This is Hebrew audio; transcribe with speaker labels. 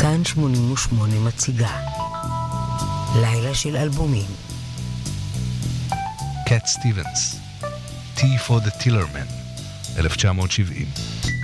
Speaker 1: כאן 88 מציגה לילה של אלבומים.
Speaker 2: קט סטיבנס, Tea for the Tillerman, 1970.